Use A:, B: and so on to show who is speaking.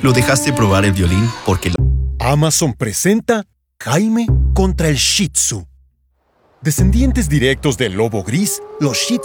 A: Lo dejaste probar el violín porque...
B: Amazon presenta Jaime contra el Shih Tzu. Descendientes directos del lobo gris, los Shih